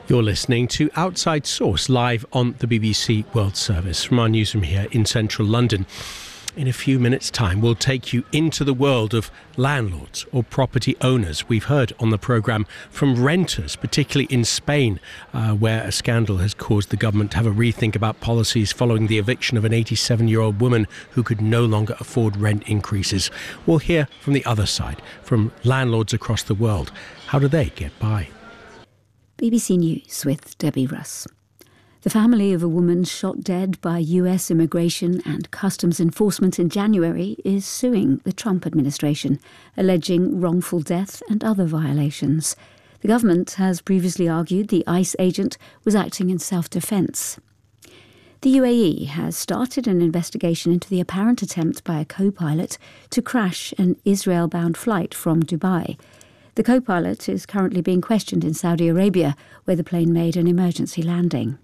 You're listening to Outside Source live on the BBC World Service from our newsroom here in central London. In a few minutes' time, we'll take you into the world of landlords or property owners. We've heard on the programme from renters, particularly in Spain, where a scandal has caused the government to have a rethink about policies following the eviction of an 87-year-old woman who could no longer afford rent increases. We'll hear from the other side, from landlords across the world. How do they get by? BBC News with Debbie Russ. The family of a woman shot dead by US Immigration and Customs Enforcement in January is suing the Trump administration, alleging wrongful death and other violations. The government has previously argued the ICE agent was acting in self-defense. The UAE has started an investigation into the apparent attempt by a co-pilot to crash an Israel-bound flight from Dubai. The co-pilot is currently being questioned in Saudi Arabia, where the plane made an emergency landing.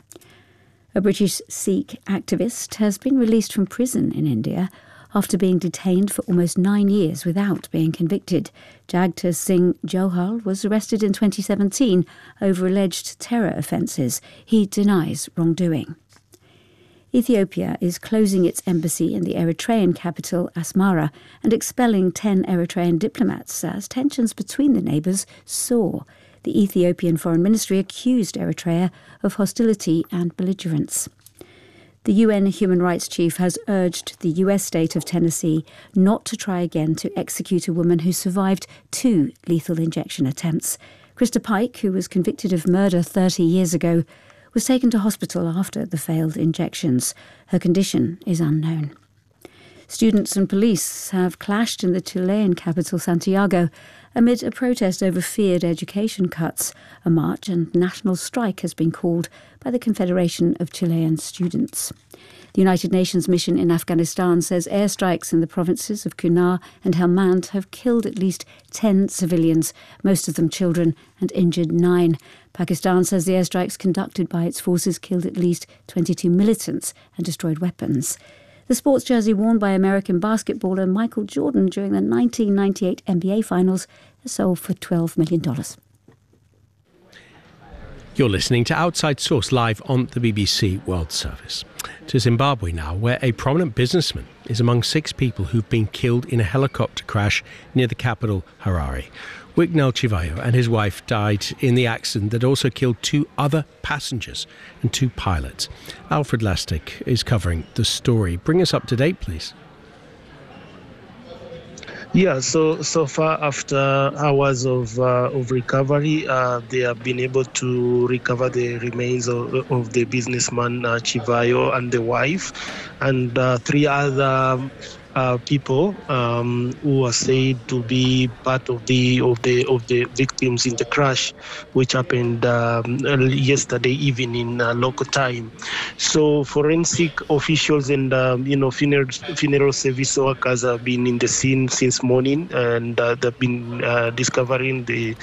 A British Sikh activist has been released from prison in India after being detained for almost 9 years without being convicted. Jagtar Singh Johal was arrested in 2017 over alleged terror offences. He denies wrongdoing. Ethiopia is closing its embassy in the Eritrean capital Asmara and expelling 10 Eritrean diplomats as tensions between the neighbours soar. The Ethiopian Foreign Ministry accused Eritrea of hostility and belligerence. The UN Human Rights Chief has urged the US state of Tennessee not to try again to execute a woman who survived 2 lethal injection attempts. Krista Pike, who was convicted of murder 30 years ago, was taken to hospital after the failed injections. Her condition is unknown. Students and police have clashed in the Chilean capital Santiago amid a protest over feared education cuts. A march and national strike has been called by the Confederation of Chilean Students. The United Nations mission in Afghanistan says airstrikes in the provinces of Kunar and Helmand have killed at least 10 civilians, most of them children, and injured 9. Pakistan says the airstrikes conducted by its forces killed at least 22 militants and destroyed weapons. The sports jersey worn by American basketballer Michael Jordan during the 1998 NBA Finals has sold for $12 million. You're listening to Outside Source live on the BBC World Service. To Zimbabwe now, where a prominent businessman is among 6 people who've been killed in a helicopter crash near the capital, Harare. Wicknell Chivayo and his wife died in the accident that also killed 2 other passengers and 2 pilots. Alfred Lastic is covering the story. Bring us up to date, please. Yeah, so far after hours of recovery, they have been able to recover the remains of the businessman Chivayo and the wife, and 3 other people who are said to be part of the victims in the crash, which happened yesterday evening in local time. So forensic officials and funeral service workers have been in the scene since morning, and they've been recovering the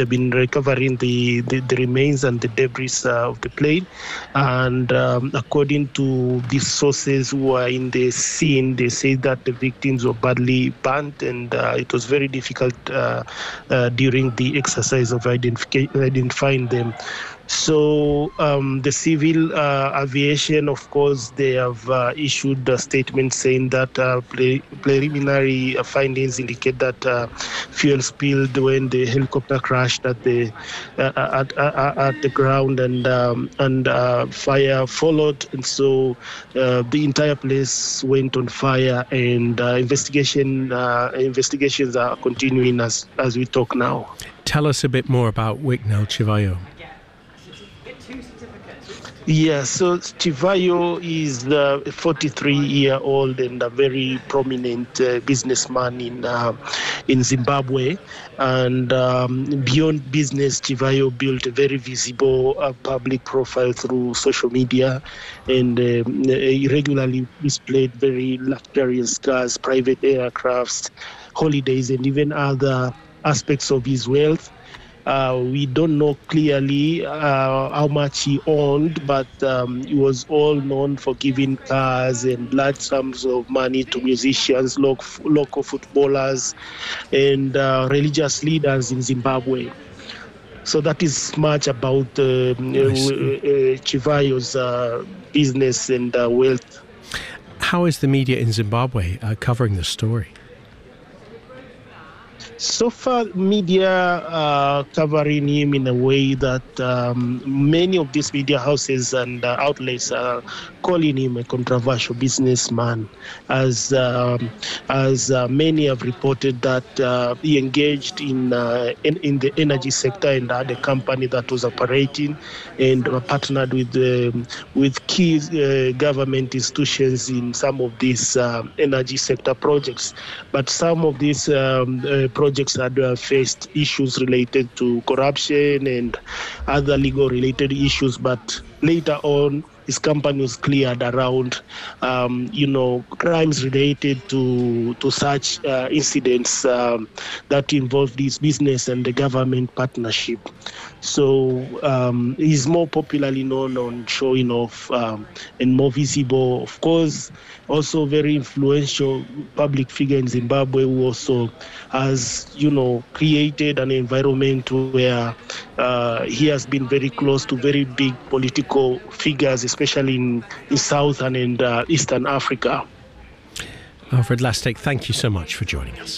remains and the debris of the plane. And according to these sources who are in the scene, they say that the victims were badly burnt, and it was very difficult during the exercise of identifying them. So the civil aviation, of course, they have issued a statement saying that preliminary findings indicate that fuel spilled when the helicopter crashed at the ground, and fire followed, and so the entire place went on fire, and investigations are continuing as we talk now. Tell us a bit more about Wicknell Chivayo. Yeah, so Chivayo is a 43-year-old and a very prominent businessman in Zimbabwe. And beyond business, Chivayo built a very visible public profile through social media, and he regularly displayed very luxurious cars, private aircrafts, holidays, and even other aspects of his wealth. We don't know clearly how much he owned, but he was all known for giving cars and large sums of money to musicians, local footballers, and religious leaders in Zimbabwe. So that is much about Chivayo's business and wealth. How is the media in Zimbabwe covering the story? So far, media covering him in a way that many of these media houses and outlets are calling him a controversial businessman, as many have reported that he engaged in the energy sector and had a company that was operating and partnered with key government institutions in some of these energy sector projects. But some of these projects had faced issues related to corruption and other legal related issues, but later on his company was cleared around crimes related to such incidents that involved his business and the government partnership. So he's more popularly known on showing off and more visible, of course, also very influential public figure in Zimbabwe who also has, created an environment where he has been very close to very big political figures, especially in Southern and Eastern Africa. Alfred Lastek, thank you so much for joining us.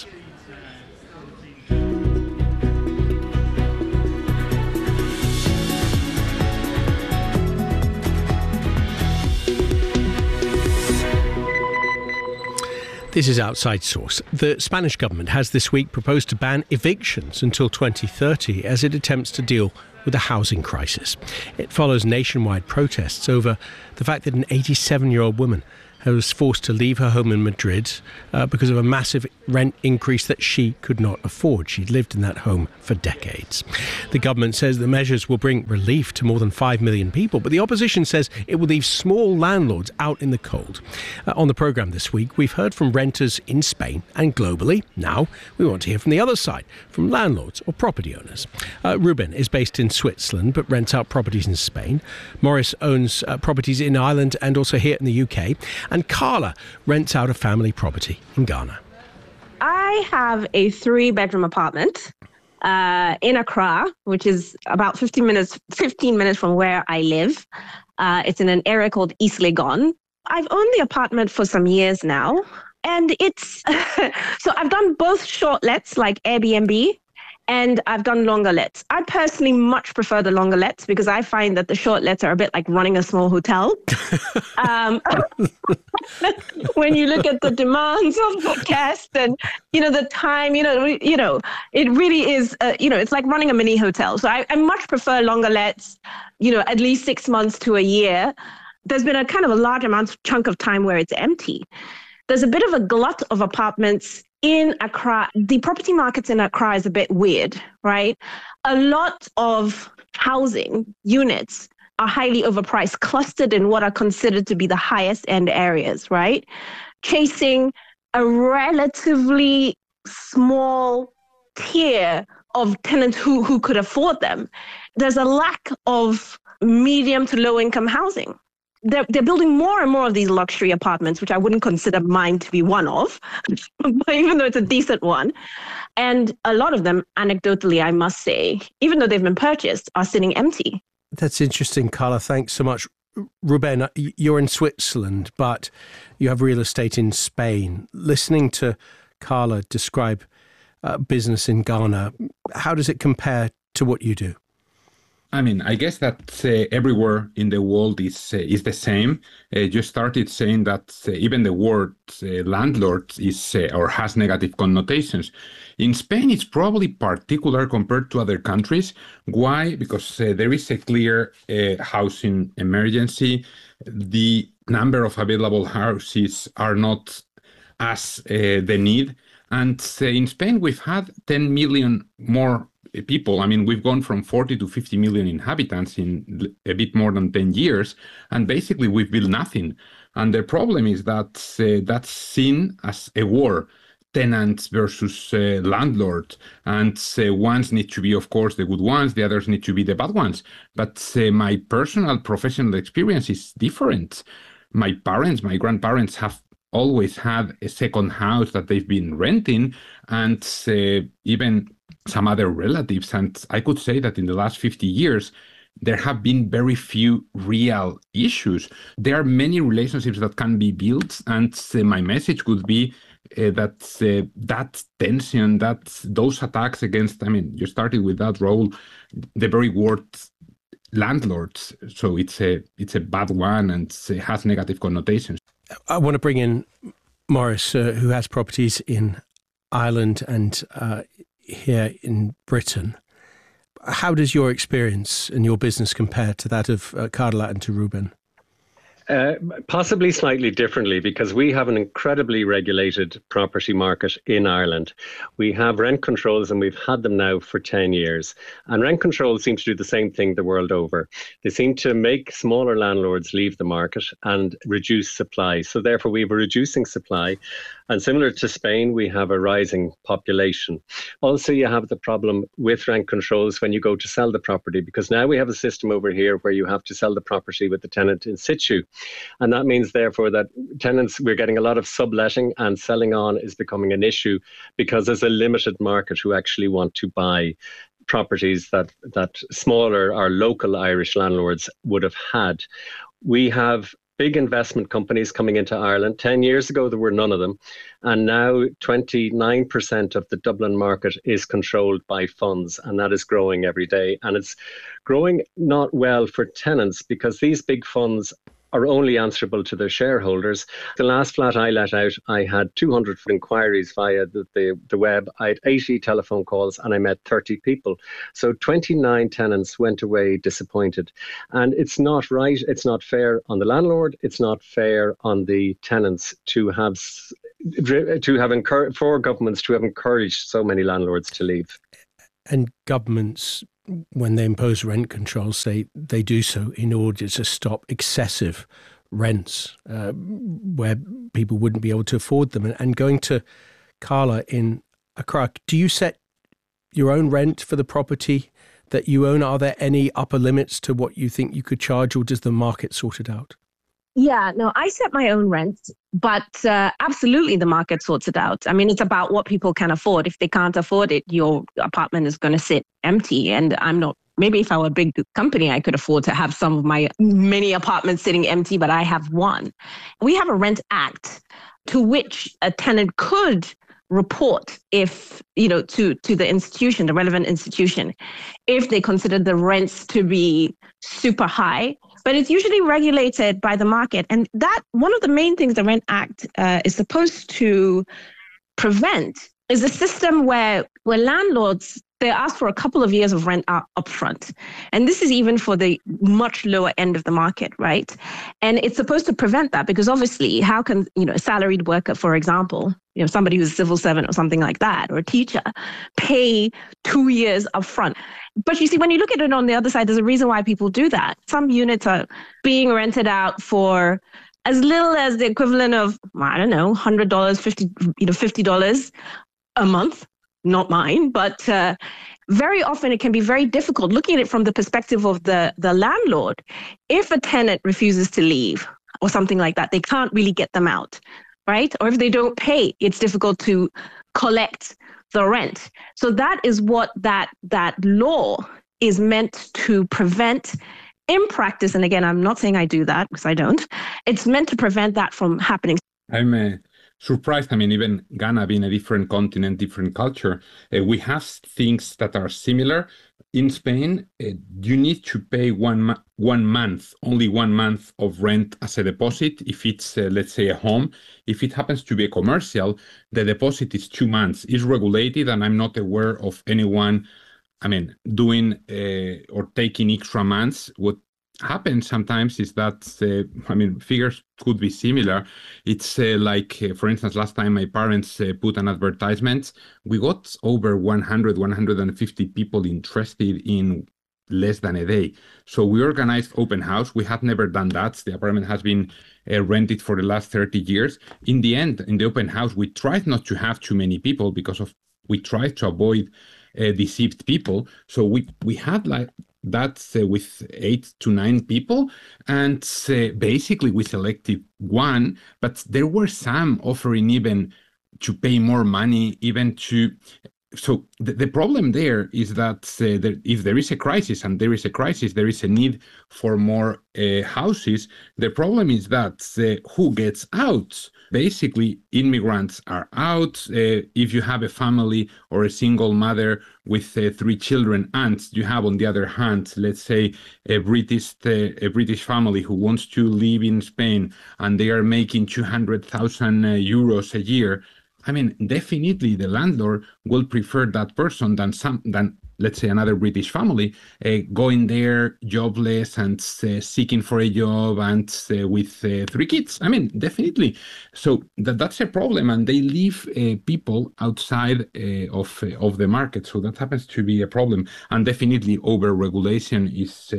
This is Outside Source. The Spanish government has this week proposed to ban evictions until 2030 as it attempts to deal with the housing crisis. It follows nationwide protests over the fact that an 87-year-old woman was forced to leave her home in Madrid because of a massive rent increase that she could not afford. She'd lived in that home for decades. The government says the measures will bring relief to more than 5 million people, but the opposition says it will leave small landlords out in the cold. On the programme this week, we've heard from renters in Spain and globally. Now we want to hear from the other side, from landlords or property owners. Ruben is based in Switzerland but rents out properties in Spain. Morris owns properties in Ireland and also here in the UK. And Carla rents out a family property in Ghana. I have a 3-bedroom apartment in Accra, which is about 15 minutes from where I live. It's in an area called East Legon. I've owned the apartment for some years now. And it's, so I've done both short lets like Airbnb, and I've done longer lets. I personally much prefer the longer lets because I find that the short lets are a bit like running a small hotel. When you look at the demands of the guest and, the time, it really is, it's like running a mini hotel. So I much prefer longer lets, at least 6 months to a year. There's been a kind of a large chunk of time where it's empty. There's a bit of a glut of apartments in Accra. The property markets in Accra is a bit weird, right? A lot of housing units are highly overpriced, clustered in what are considered to be the highest end areas, right? Chasing a relatively small tier of tenants who could afford them. There's a lack of medium to low income housing. They're building more and more of these luxury apartments, which I wouldn't consider mine to be one of, but even though it's a decent one. And a lot of them, anecdotally, I must say, even though they've been purchased, are sitting empty. That's interesting, Carla. Thanks so much. Ruben, you're in Switzerland, but you have real estate in Spain. Listening to Carla describe business in Ghana, how does it compare to what you do? I mean, I guess that everywhere in the world is the same. You started saying that even the word landlord is or has negative connotations. In Spain, it's probably particular compared to other countries. Why? Because there is a clear housing emergency. The number of available houses are not as the need. And in Spain, we've had 10 million more people. I mean, we've gone from 40 to 50 million inhabitants in a bit more than 10 years, and basically we've built nothing. And the problem is that that's seen as a war, tenants versus landlord. And ones need to be, of course, the good ones, the others need to be the bad ones. But my personal professional experience is different. My grandparents have always had a second house that they've been renting, and even some other relatives. And I could say that in the last 50 years, there have been very few real issues. There are many relationships that can be built, and my message would be that tension, those attacks against, I mean, you started with that role, the very word landlords. So it's a bad one, and it has negative connotations. I want to bring in Maurice, who has properties in Ireland and here in Britain. How does your experience and your business compare to that of Carla and to Ruben? Possibly slightly differently, because we have an incredibly regulated property market in Ireland. We have rent controls, and we've had them now for 10 years. And rent controls seem to do the same thing the world over. They seem to make smaller landlords leave the market and reduce supply. So therefore, we have a reducing supply. And similar to Spain, we have a rising population. Also, you have the problem with rent controls when you go to sell the property, because now we have a system over here where you have to sell the property with the tenant in situ. And that means, therefore, that tenants, we're getting a lot of subletting, and selling on is becoming an issue because there's a limited market who actually want to buy properties that smaller or local Irish landlords would have had. We have big investment companies coming into Ireland. 10 years ago, there were none of them. And now 29% of the Dublin market is controlled by funds, and that is growing every day. And it's growing not well for tenants, because these big funds are only answerable to their shareholders. The last flat I let out, I had 200 inquiries via the web. I had 80 telephone calls, and I met 30 people. So 29 tenants went away disappointed. And it's not right. It's not fair on the landlord. It's not fair on the tenants for governments to have encouraged so many landlords to leave. And governments, when they impose rent controls, they do so in order to stop excessive rents where people wouldn't be able to afford them. And going to Carla in Accra, do you set your own rent for the property that you own? Are there any upper limits to what you think you could charge, or does the market sort it out? Yeah, no, I set my own rent, but absolutely the market sorts it out. I mean, it's about what people can afford. If they can't afford it, your apartment is going to sit empty. And I'm not, maybe if I were a big company, I could afford to have some of my many apartments sitting empty, but I have one. We have a Rent Act to which a tenant could report if, to the institution, the relevant institution, if they consider the rents to be super high. But it's usually regulated by the market. And that one of the main things the Rent Act is supposed to prevent is a system where landlords, they ask for a couple of years of rent upfront. And this is even for the much lower end of the market, right? And it's supposed to prevent that, because obviously how can, a salaried worker, for example, somebody who's a civil servant or something like that, or a teacher, pay 2 years upfront? But you see, when you look at it on the other side, there's a reason why people do that. Some units are being rented out for as little as the equivalent of, I don't know, $100, $50 a month. Not mine, but very often it can be very difficult looking at it from the perspective of the landlord. If a tenant refuses to leave or something like that, they can't really get them out, right? Or if they don't pay, it's difficult to collect the rent. So that is what that law is meant to prevent in practice. And again, I'm not saying I do that, because I don't. It's meant to prevent that from happening. I'm surprised. I mean, even Ghana being a different continent, different culture, we have things that are similar. In Spain, you need to pay only 1 month of rent as a deposit if it's, let's say, a home. If it happens to be a commercial, the deposit is 2 months. It's regulated, and I'm not aware of anyone, doing or taking extra months. What happens sometimes is that, figures could be similar. It's for instance, last time my parents put an advertisement, we got over 150 people interested in less than a day. So we organized open house. We had never done that. The apartment has been rented for the last 30 years. In the end, in the open house, we tried not to have too many people we tried to avoid deceived people. So we had That's with 8 to 9 people. And basically we selected one, but there were some offering even to pay more money, even to... So the problem there is that if there is a crisis, and there is a crisis, there is a need for more houses. The problem is that who gets out? Basically, immigrants are out. If you have a family or a single mother with 3 children, and you have, on the other hand, let's say a British family who wants to live in Spain, and they are making 200,000 euros a year. I mean, definitely the landlord will prefer that person than let's say another British family going there jobless and seeking for a job and with 3 kids. I mean, definitely. So that's a problem, and they leave people outside of the market. So that happens to be a problem, and definitely over-regulation is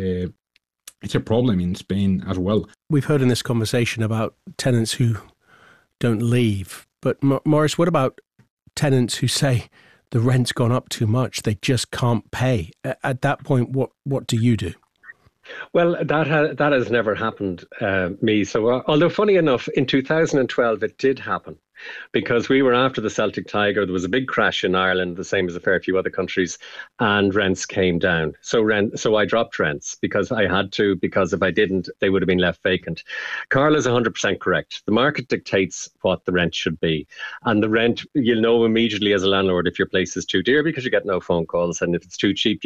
it's a problem in Spain as well. We've heard in this conversation about tenants who don't leave. But Maurice, what about tenants who say the rent's gone up too much, they just can't pay? At that point, what do you do? Well, that has never happened me. So although funny enough, in 2012 it did happen, because we were after the Celtic Tiger. There was a big crash in Ireland, the same as a fair few other countries, and rents came down. So I dropped rents because I had to, because if I didn't, they would have been left vacant. Carl is 100% correct. The market dictates what the rent should be. And the rent, you'll know immediately as a landlord if your place is too dear, because you get no phone calls. And if it's too cheap,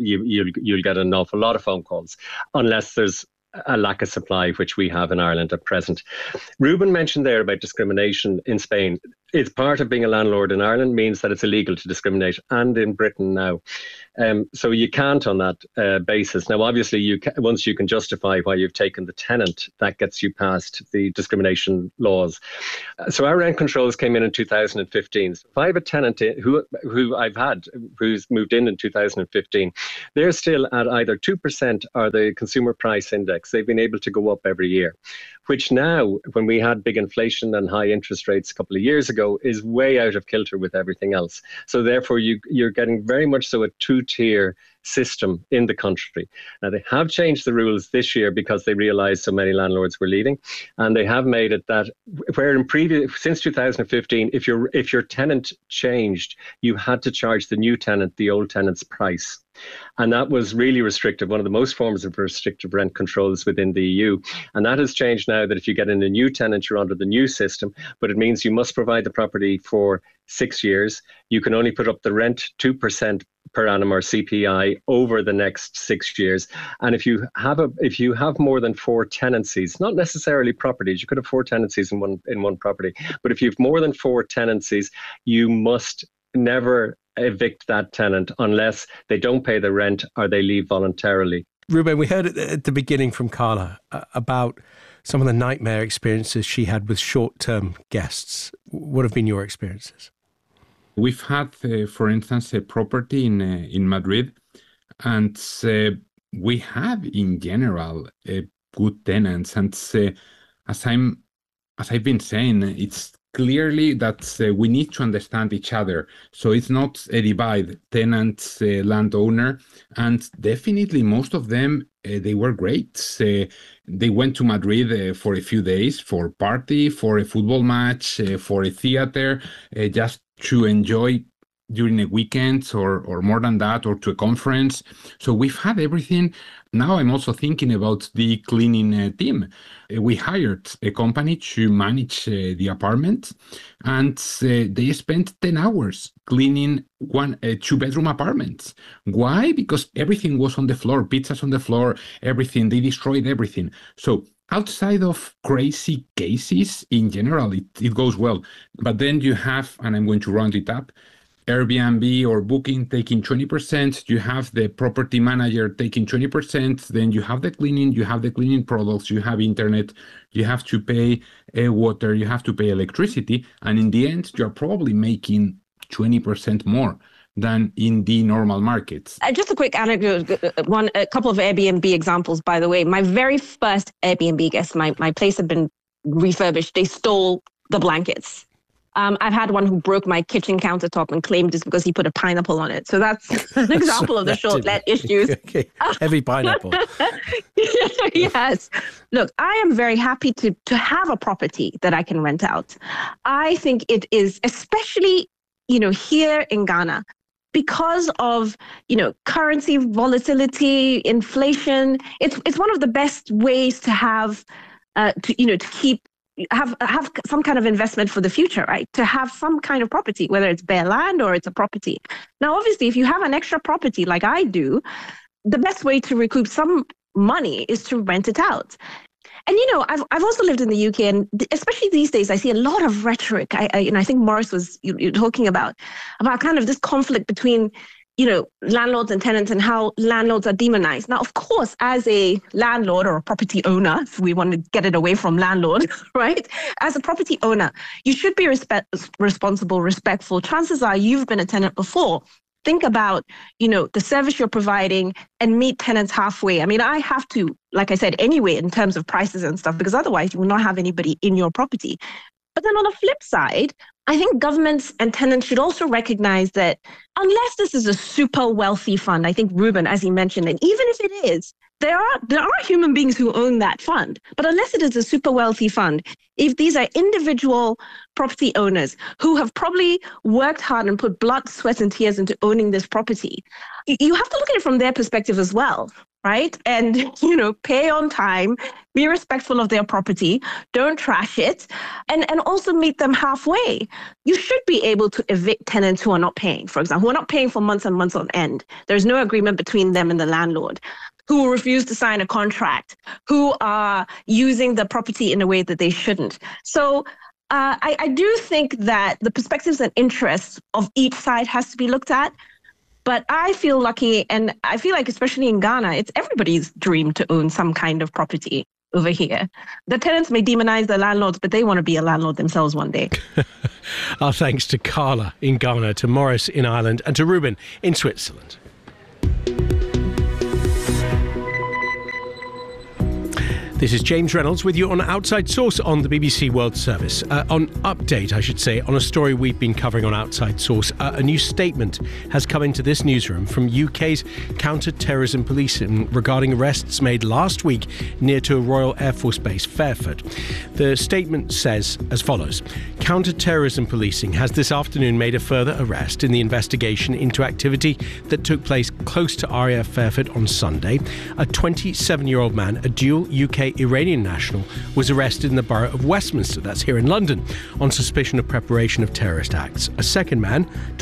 you'll get an awful lot of phone calls, unless there's a lack of supply, which we have in Ireland at present. Ruben mentioned there about discrimination in Spain. It's part of being a landlord in Ireland, means that it's illegal to discriminate, and in Britain now. So you can't on that basis. Now, obviously, once you can justify why you've taken the tenant, that gets you past the discrimination laws. So our rent controls came in 2015. So if I have a tenant who I've had, who's moved in 2015, they're still at either 2% or the consumer price index. They've been able to go up every year, which now, when we had big inflation and high interest rates a couple of years ago, is way out of kilter with everything else. So therefore, you're getting very much so a two-tier system in the country. Now, they have changed the rules this year because they realized so many landlords were leaving, and they have made it that where since 2015, if your tenant changed, you had to charge the new tenant the old tenant's price. And that was really restrictive, one of the most forms of restrictive rent controls within the EU. And that has changed now, that if you get in a new tenant, you're under the new system, but it means you must provide the property for 6 years. You can only put up the rent 2% per annum or CPI over the next 6 years. And if you have more than 4 tenancies, not necessarily properties, you could have 4 tenancies in one property, but if you have more than 4 tenancies, you must never evict that tenant unless they don't pay the rent or they leave voluntarily. Ruben, we heard at the beginning from Carla about some of the nightmare experiences she had with short-term guests. What have been your experiences? We've had, for instance, a property in Madrid, and we have in general good tenants. And as I've been saying, it's clearly that we need to understand each other. So it's not a divide, tenant, landowner, and definitely most of them, they were great. They went to Madrid for a few days, for party, for a football match, for a theater, just to enjoy during a weekend or more than that, or to a conference. So we've had everything. Now I'm also thinking about the cleaning team. We hired a company to manage the apartment, and they spent 10 hours cleaning 2-bedroom apartments. Why? Because everything was on the floor, pizzas on the floor, everything. They destroyed everything. So outside of crazy cases, in general, it goes well. But then you have, and I'm going to round it up, Airbnb or Booking taking 20%, you have the property manager taking 20%, then you have the cleaning products, you have internet, you have to pay water, you have to pay electricity, and in the end, you're probably making 20% more than in the normal markets. Just a quick anecdote, a couple of Airbnb examples, by the way. My very first Airbnb guest, my place had been refurbished. They stole the blankets. I've had one who broke my kitchen countertop and claimed it's because he put a pineapple on it. So that's an example of the short let issues. Okay. Heavy pineapple. Yes. Look, I am very happy to have a property that I can rent out. I think it is, especially, here in Ghana, because of, currency volatility, inflation, it's one of the best ways to have, to have some kind of investment for the future, right? To have some kind of property, whether it's bare land or it's a property. Now, obviously, if you have an extra property like I do, the best way to recoup some money is to rent it out. And, I've also lived in the UK, and especially these days, I see a lot of rhetoric. I think Morris was you're talking about kind of this conflict between, landlords and tenants and how landlords are demonized. Now, of course, as a landlord or a property owner, if we want to get it away from landlord, right? As a property owner, you should be responsible, respectful. Chances are you've been a tenant before. Think about, the service you're providing and meet tenants halfway. I mean, I have to, like I said, anyway, in terms of prices and stuff, because otherwise you will not have anybody in your property. But then on the flip side, I think governments and tenants should also recognize that unless this is a super wealthy fund, I think Ruben, as he mentioned, and even if it is, there are human beings who own that fund. But unless it is a super wealthy fund, if these are individual property owners who have probably worked hard and put blood, sweat, and tears into owning this property, you have to look at it from their perspective as well, right? And, pay on time, be respectful of their property, don't trash it, and also meet them halfway. You should be able to evict tenants who are not paying, for example, who are not paying for months and months on end. There's no agreement between them and the landlord, who will refuse to sign a contract, who are using the property in a way that they shouldn't. So I do think that the perspectives and interests of each side has to be looked at. But I feel lucky, and I feel like especially in Ghana, it's everybody's dream to own some kind of property over here. The tenants may demonize the landlords, but they want to be a landlord themselves one day. Our thanks to Carla in Ghana, to Morris in Ireland, and to Ruben in Switzerland. This is James Reynolds with you on Outside Source on the BBC World Service. On update, I should say, on a story we've been covering on Outside Source. A new statement has come into this newsroom from UK's counter-terrorism policing regarding arrests made last week near to a Royal Air Force base, Fairford. The statement says as follows: counter-terrorism policing has this afternoon made a further arrest in the investigation into activity that took place close to RAF Fairford on Sunday. A 27-year-old man, a dual UK Iranian national, was arrested in the borough of Westminster, that's here in London, on suspicion of preparation of terrorist acts. A second man,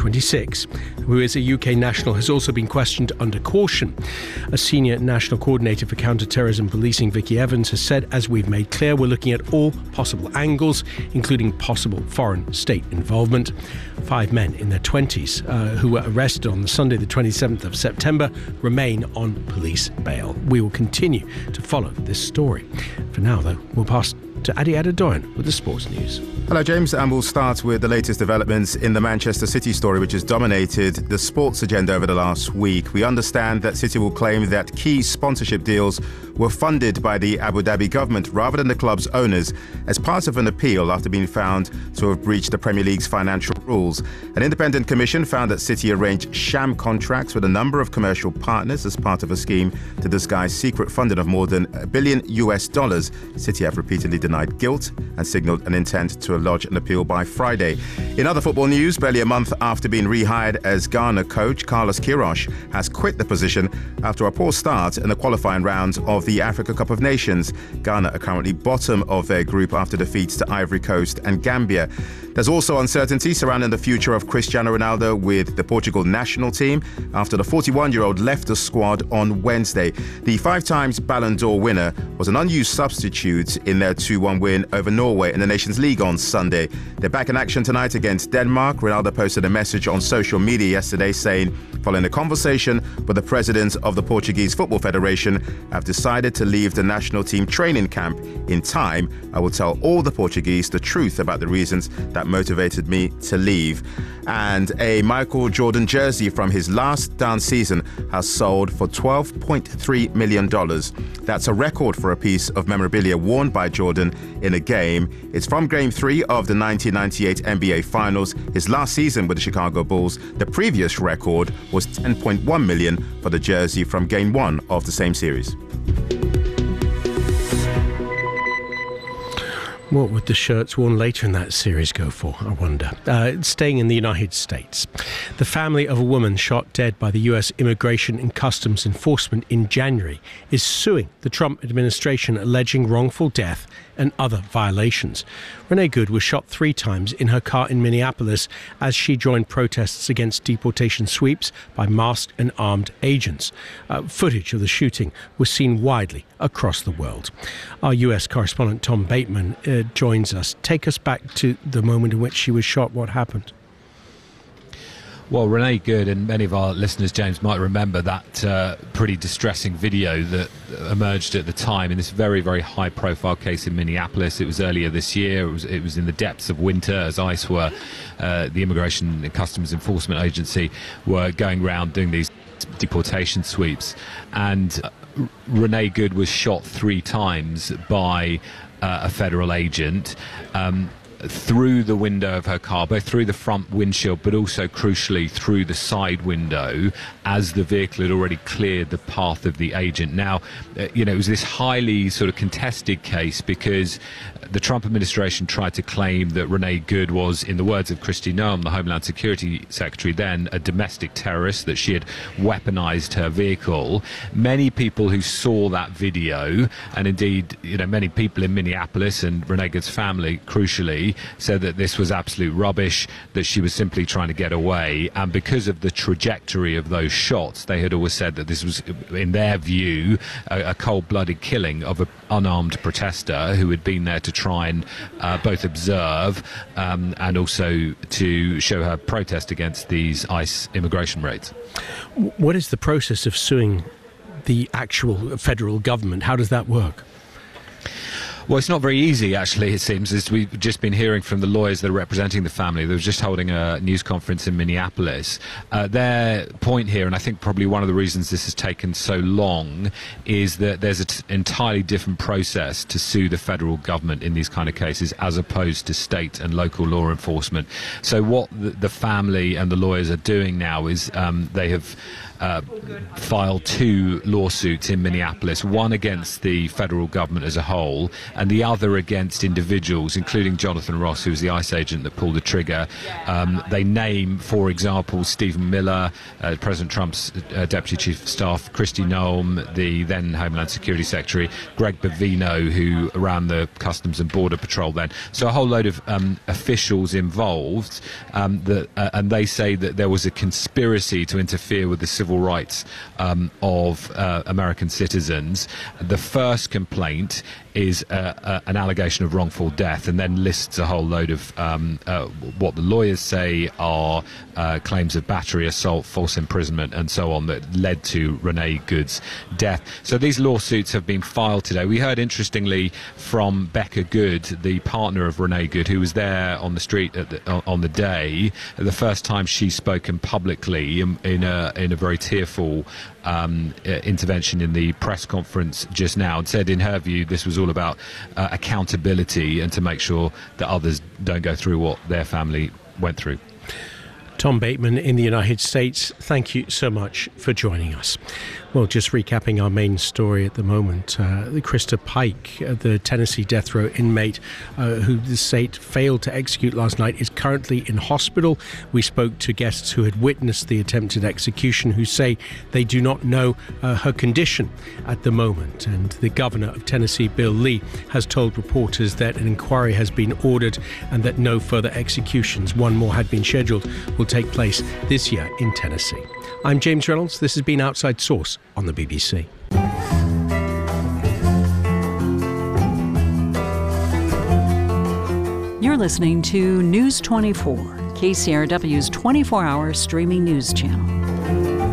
26, who is a UK national, has also been questioned under caution. A senior national coordinator for counter-terrorism policing, Vicky Evans, has said, as we've made clear, we're looking at all possible angles, including possible foreign state involvement. 5 men in their 20s who were arrested on the Sunday, the 27th of September, remain on police bail. We will continue to follow this story. For now, though, we'll pass to Adi Adedoyan with the sports news. Hello, James, and we'll start with the latest developments in the Manchester City story, which has dominated the sports agenda over the last week. We understand that City will claim that key sponsorship deals were funded by the Abu Dhabi government rather than the club's owners as part of an appeal after being found to have breached the Premier League's financial rules. An independent commission found that City arranged sham contracts with a number of commercial partners as part of a scheme to disguise secret funding of more than $1 billion. City have repeatedly denied guilt and signalled an intent to lodge an appeal by Friday. In other football news, barely a month after being rehired as Ghana coach, Carlos Queiroz has quit the position after a poor start in the qualifying round of the Africa Cup of Nations. Ghana are currently bottom of their group after defeats to Ivory Coast and Gambia. There's also uncertainty surrounding the future of Cristiano Ronaldo with the Portugal national team after the 41-year-old left the squad on Wednesday. The 5 times Ballon d'Or winner was an unused substitute in their 2-1 win over Norway in the Nations League on Sunday. They're back in action tonight against Denmark. Ronaldo posted a message on social media yesterday saying, following a conversation with the president of the Portuguese Football Federation, I've decided to leave the national team training camp in time. I will tell all the Portuguese the truth about the reasons that motivated me to leave. And a Michael Jordan jersey from his last dance season has sold for $12.3 million. That's a record for a piece of memorabilia worn by Jordan in a game. It's from Game 3 of the 1998 NBA Finals, his last season with the Chicago Bulls. The previous record was $10.1 million for the jersey from Game 1 of the same series. What would the shirts worn later in that series go for, I wonder? Staying in the United States. The family of a woman shot dead by the US Immigration and Customs Enforcement in January is suing the Trump administration, alleging wrongful death and other violations. Renee Good was shot 3 times in her car in Minneapolis as she joined protests against deportation sweeps by masked and armed agents. Footage of the shooting was seen widely across the world. Our US correspondent Tom Bateman joins us. Take us back to the moment in which she was shot. What happened? Well, Renee Good and many of our listeners, James, might remember that pretty distressing video that emerged at the time in this very, very high-profile case in Minneapolis. It was earlier this year. It was in the depths of winter as ICE were, the Immigration and Customs Enforcement Agency, were going around doing these deportation sweeps. And Renee Good was shot 3 times by a federal agent. Through the window of her car, both through the front windshield, but also crucially through the side window, as the vehicle had already cleared the path of the agent. Now, it was this highly sort of contested case because the Trump administration tried to claim that Renee Good was, in the words of Kristi Noem, the Homeland Security Secretary then, a domestic terrorist, that she had weaponized her vehicle. Many people who saw that video, and indeed, many people in Minneapolis and Renee Good's family, crucially, said that this was absolute rubbish, that she was simply trying to get away. And because of the trajectory of those shots, they had always said that this was, in their view, a cold-blooded killing of an unarmed protester who had been there to try and both observe and also to show her protest against these ICE immigration raids. What is the process of suing the actual federal government? How does that work? Well, it's not very easy, actually, it seems, as we've just been hearing from the lawyers that are representing the family. They were just holding a news conference in Minneapolis. Their point here, and I think probably one of the reasons this has taken so long, is that there's an entirely different process to sue the federal government in these kind of cases as opposed to state and local law enforcement. So what the family and the lawyers are doing now is they have filed 2 lawsuits in Minneapolis, one against the federal government as a whole and the other against individuals, including Jonathan Ross, who was the ICE agent that pulled the trigger. They name, for example, Stephen Miller, President Trump's Deputy Chief of Staff, Kristi Noem, the then Homeland Security Secretary, Greg Bovino, who ran the Customs and Border Patrol then. So a whole load of officials involved, and they say that there was a conspiracy to interfere with the civil rights of American citizens. The first complaint is an allegation of wrongful death, and then lists a whole load of what the lawyers say are claims of battery, assault, false imprisonment, and so on that led to Renee Good's death. So these lawsuits have been filed today. We heard, interestingly, from Becca Good, the partner of Renee Good, who was there on the street on the day, the first time she's spoken publicly in a very tearful intervention in the press conference just now, and said in her view this was all about accountability and to make sure that others don't go through what their family went through. Tom Bateman in the United States, thank you so much for joining us. Well, just recapping our main story at the moment, Krista Pike, the Tennessee death row inmate who the state failed to execute last night, is currently in hospital. We spoke to guests who had witnessed the attempted execution, who say they do not know her condition at the moment. And the governor of Tennessee, Bill Lee, has told reporters that an inquiry has been ordered and that no further executions, one more had been scheduled, will take place this year in Tennessee. I'm James Reynolds. This has been Outside Source on the BBC. You're listening to News 24, KCRW's 24-hour streaming news channel.